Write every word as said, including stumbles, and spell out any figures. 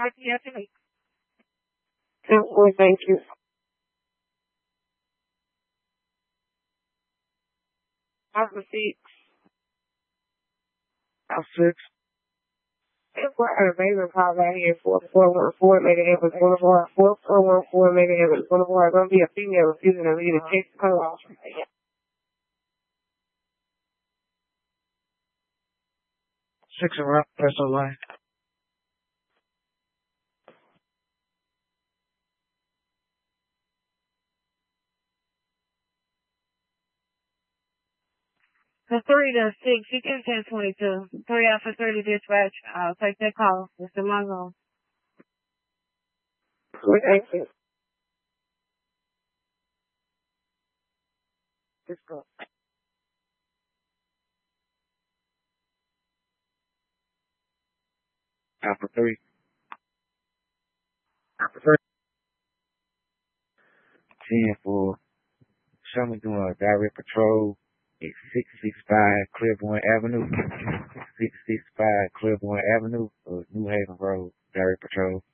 talk to you after me. Well, thank you. Alpha six. Alpha six. If we're at a baby call right here, four four one four, Mega Evans Boulevard, four four one four, Mega Evans Boulevard. Gonna be a female refusing to leave a text call off. Six around, that's a line. The three to six, you can ten twenty-two. Three Alpha three to dispatch. I'll take that call. Mister Mongo. Thank you. Let's go. Alpha three. Alpha three. ten for show me doing a direct patrol. It's six six five Claiborne Avenue. six six five Claiborne Avenue, uh, New Haven Road, direct patrol.